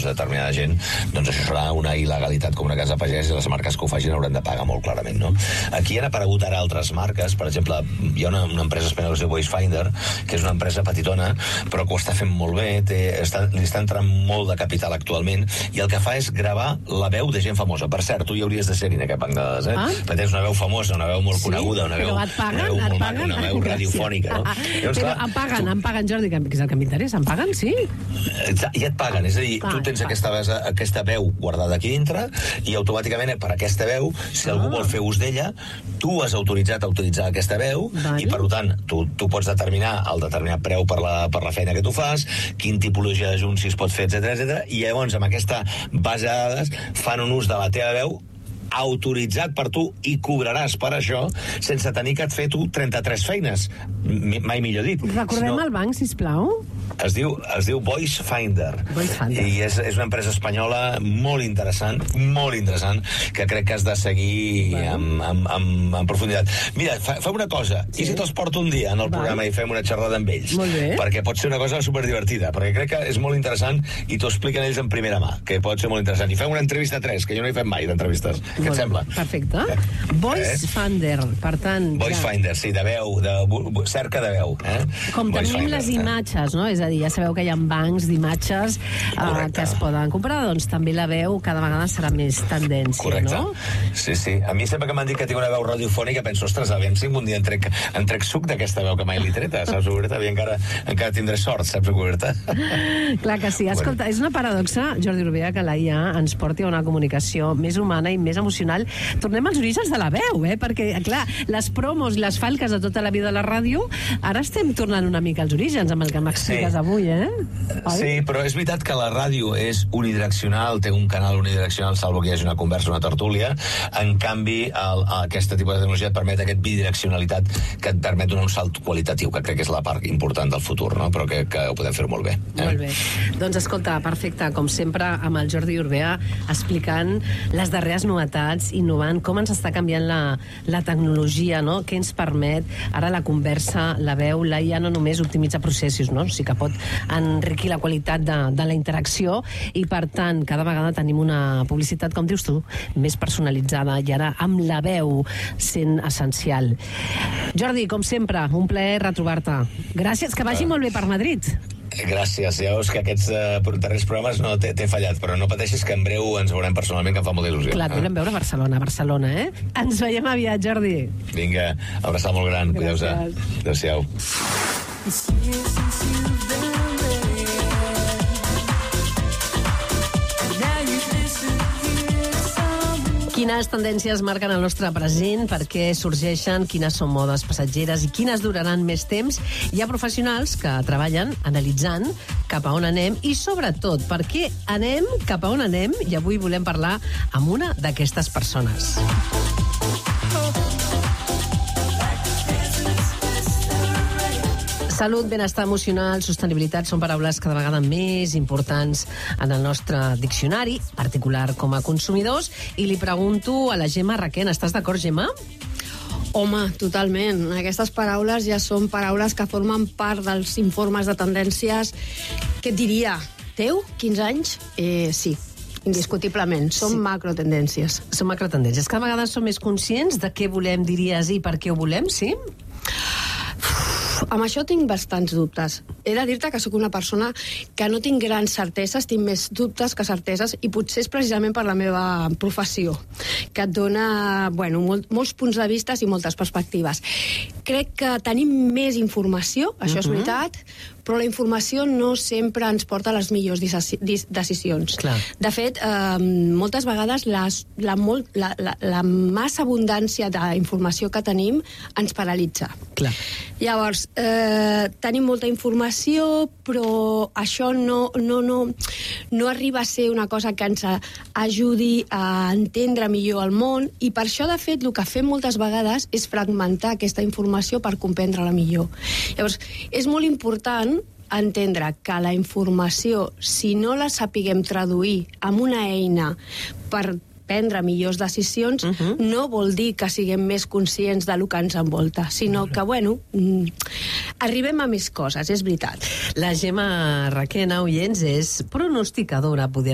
veus de determinada gent, doncs això serà una il·legalitat com una casa pagès, i les marques que ho facin hauran de pagar molt clarament, no? Aquí han aparegut ara altres marques, per exemple, hi ha una empresa espanyola que es diu Voicefinder, que és una empresa petitona, però que ho està fent molt bé, li està entrant molt de capital actualment, i el que fa és gravar la veu de gent famosa. Per cert, tu hi hauries de ser-hi en aquest banc de dades, perquè tens una veu famosa, una veu molt coneguda, una veu molt maca, una veu radiofònica, no? Però em paguen, Jordi, que és el que m'interessa, em paguen, sí? I et paguen, és a dir, tu tens aquesta veu guardada aquí dintre, i automàticament per aquesta veu, si algú vol fer ús d'ella, tu has autoritzat a utilitzar aquesta veu, i per tant, tu pots determinar el determinat preu per la feina que tu fas, quin tipologia d'ajuncis pots fer, etc. I llavors, amb aquesta base de dades, fan un ús de la teva veu autoritzat per tu, i cobraràs per això sense tenir que et fer tu 33 feines, mai millor dit. Recordem el banc, sisplau. Es diu Voicefinder, i és una empresa espanyola molt interessant, que crec que has de seguir en profunditat. Mira, fem una cosa, i si te'ls porto un dia en el programa i fem una xerrada amb ells, perquè pot ser una cosa superdivertida, perquè crec que és molt interessant i t'ho expliquen ells en primera mà, que pot ser molt interessant, i fem una entrevista 3, que jo no hi fem mai d'entrevistes. Què et sembla? Perfecte. Voicefinder, per tant... Voicefinder, sí, de veu, cerca de veu. Com tenim les imatges, no? És a dir, ja sabeu que hi ha bancs d'imatges que es poden comprar, doncs també la veu cada vegada serà més tendència, no? Sí, sí. A mi sempre que m'han dit que tinc una veu radiofònica penso, ostres, aviam si un dia en trec suc d'aquesta veu que mai l'he treta, saps, Huberta? Encara tindré sort, saps, Huberta? Clar que sí. Escolta, és una paradoxa, Jordi Urbea, que la IA ens porti a una comunicació més humana i més emocional. Tornem als orígens de la veu, perquè, clar, les promos i les falques de tota la vida de la ràdio, ara estem tornant una mica als orígens, amb el que m'expliques avui, Sí, però és veritat que la ràdio és unidireccional, té un canal unidireccional, salvo que hi hagi una conversa, una tertúlia. En canvi, aquesta tipus de tecnologia et permet aquesta bidireccionalitat que et permet donar un salt qualitatiu, que crec que és la part important del futur, no? Però que ho podem fer molt bé. Molt bé. Doncs escolta, perfecte, com sempre, amb el Jordi Urbea, explicant les darreres novetats, innovant, com ens està canviant la tecnologia, no? Què ens permet ara la conversa, la veu, la IA no només optimitza processos, no? O sigui que pot enriquir la qualitat de la interacció, i per tant cada vegada tenim una publicitat, com dius tu, més personalitzada, i ara amb la veu sent essencial. Jordi, com sempre, un plaer retrobar-te. Gràcies, que vagi molt bé per Madrid. Gràcies, ja veus que aquests darrers programes no t'he fallat, però no pateixis que en breu ens veurem personalment, que em fa molta il·lusió. Clar, volem veure Barcelona, Ens veiem aviat, Jordi. Vinga, abraçada molt gran, cuideu-se. Adéu-siau. Quines tendències marquen el nostre present, per què sorgeixen, quines són modes passatgeres i quines duraran més temps? Hi ha professionals que treballen analitzant cap a on anem i, sobretot, per què anem cap a on anem, i avui volem parlar amb una d'aquestes persones. Salut, benestar emocional, sostenibilitat són paraules cada vegada més importants en el nostre diccionari, particular com a consumidors, i li pregunto a la Gemma Requena. Estàs d'acord, Gemma? Home, totalment. Aquestes paraules ja són paraules que formen part dels informes de tendències, què et diria, 10, 15 anys? Sí, indiscutiblement. Són macrotendències. Són macrotendències. Cada vegada som més conscients de què volem, diries, i per què ho volem, sí? Amb això tinc bastants dubtes. He de dir-te que sóc una persona que no tinc grans certeses, tinc més dubtes que certeses, i potser és precisament per la meva professió, que et dona molts punts de vista i moltes perspectives. Crec que tenim més informació, això és veritat, però la informació no sempre ens porta a les millors decisions. Clar. De fet, moltes vegades la massa abundància d'informació que tenim ens paralitza. Clar. Llavors, tenim molta informació, però això no arriba a ser una cosa que ens ajudi a entendre millor el món, i per això, de fet, el que fem moltes vegades és fragmentar aquesta informació per comprendre-la millor. Llavors, és molt important entendre que la informació, si no la sapiguem traduir amb una eina per prendre millors decisions, no vol dir que siguem més conscients del que ens envolta, sinó que, arribem a més coses, és veritat. La Gemma Requena, oients, és pronosticadora, podem